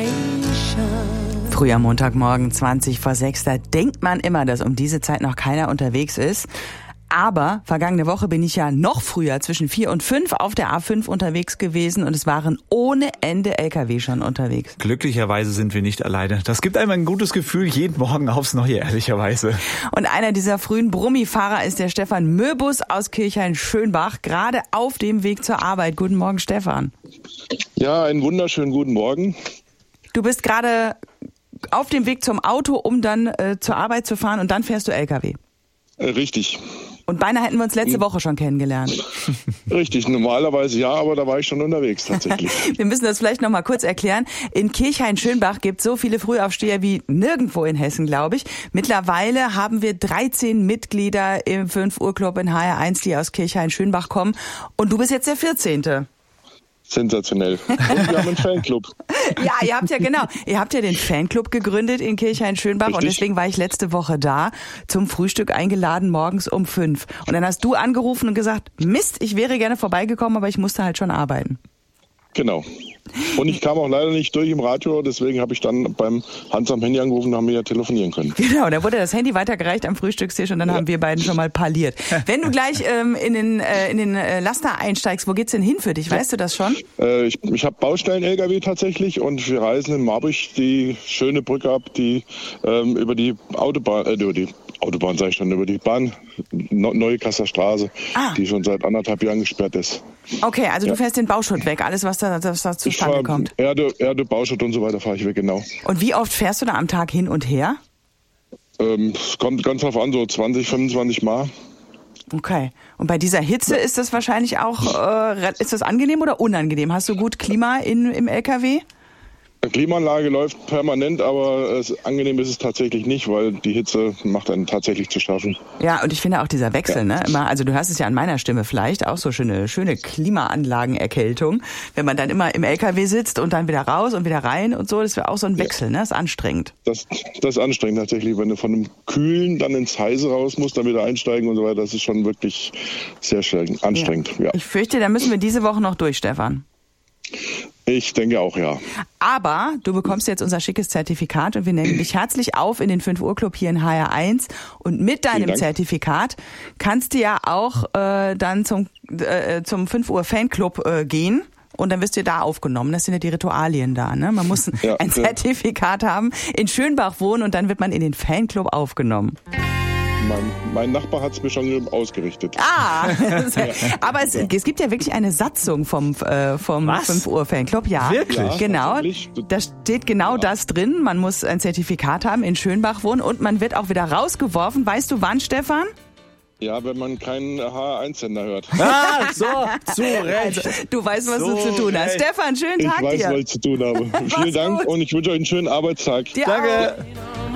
Früh am Montagmorgen, 20:06, da denkt man immer, dass um diese Zeit noch keiner unterwegs ist. Aber vergangene Woche bin ich ja noch früher, zwischen 4 und 5, auf der A5 unterwegs gewesen und es waren ohne Ende LKW schon unterwegs. Glücklicherweise sind wir nicht alleine. Das gibt einem ein gutes Gefühl, jeden Morgen aufs Neue, ehrlicherweise. Und einer dieser frühen Brummifahrer ist der Stefan Möbus aus Kirchhain-Schönbach, gerade auf dem Weg zur Arbeit. Guten Morgen, Stefan. Ja, einen wunderschönen guten Morgen. Du bist gerade auf dem Weg zum Auto, um dann zur Arbeit zu fahren und dann fährst du LKW. Richtig. Und beinahe hätten wir uns letzte Woche schon kennengelernt. Richtig, normalerweise ja, aber da war ich schon unterwegs tatsächlich. Wir müssen das vielleicht noch mal kurz erklären. In Kirchhain-Schönbach gibt es so viele Frühaufsteher wie nirgendwo in Hessen, glaube ich. Mittlerweile haben wir 13 Mitglieder im 5-Uhr-Club in HR1, die aus Kirchhain-Schönbach kommen. Und du bist jetzt der 14. Sensationell. Und wir haben einen Fanclub. Ja, ihr habt ja den Fanclub gegründet in Kirchhain-Schönbach. Richtig. Und deswegen war ich letzte Woche da, zum Frühstück eingeladen, morgens um 5. Und dann hast du angerufen und gesagt, Mist, ich wäre gerne vorbeigekommen, aber ich musste halt schon arbeiten. Genau. Und ich kam auch leider nicht durch im Radio, deswegen habe ich dann beim Hans am Handy angerufen und haben wir ja telefonieren können. Genau, da wurde das Handy weitergereicht am Frühstückstisch und dann haben wir beiden schon mal parliert. Wenn du gleich in den Laster einsteigst, wo geht's denn hin für dich? Weißt du das schon? Ich habe Baustellen-LKW tatsächlich und wir reisen in Marburg die schöne Brücke ab, die über die Bahn, Neukasser Straße, die schon seit 1,5 Jahren gesperrt ist. Okay, also du fährst den Bauschutt weg, alles was da zustande kommt. Erde, Bauschutt und so weiter fahre ich weg, genau. Und wie oft fährst du da am Tag hin und her? Es kommt ganz drauf an, so 20, 25 Mal. Okay. Und bei dieser Hitze ist das wahrscheinlich auch, ist das angenehm oder unangenehm? Hast du gut Klima im LKW? Die Klimaanlage läuft permanent, aber angenehm ist es tatsächlich nicht, weil die Hitze macht einen tatsächlich zu schaffen. Ja, und ich finde auch dieser Wechsel, ne? Immer, also du hörst es ja an meiner Stimme vielleicht, auch so schöne Klimaanlagenerkältung. Wenn man dann immer im LKW sitzt und dann wieder raus und wieder rein und so, das wäre auch so ein Wechsel, ne? Das ist anstrengend. Das ist anstrengend tatsächlich, wenn du von einem Kühlen dann ins Heiße raus musst, dann wieder einsteigen und so weiter. Das ist schon wirklich sehr anstrengend. Ja. Ich fürchte, da müssen wir diese Woche noch durch, Stefan. Ich denke auch, ja. Aber du bekommst jetzt unser schickes Zertifikat und wir nehmen dich herzlich auf in den 5-Uhr-Club hier in HR1. Und mit deinem Zertifikat kannst du ja auch dann zum 5-Uhr-Fanclub gehen. Und dann wirst du da aufgenommen. Das sind ja die Ritualien da, ne? Man muss ein Zertifikat haben, in Schönbach wohnen und dann wird man in den Fanclub aufgenommen. Mein Nachbar hat es mir schon ausgerichtet. Aber es gibt ja wirklich eine Satzung vom 5-Uhr-Fanclub. Ja, wirklich? Genau. Da steht genau das drin. Man muss ein Zertifikat haben, in Schönbach wohnen und man wird auch wieder rausgeworfen. Weißt du wann, Stefan? Ja, wenn man keinen HR1-Sender hört. So, zu Recht. Also, du weißt, was du zu tun hast. Stefan, schönen Tag dir. Ich weiß, was ich zu tun habe. Vielen Dank und ich wünsche euch einen schönen Arbeitstag. Dir Danke. auch.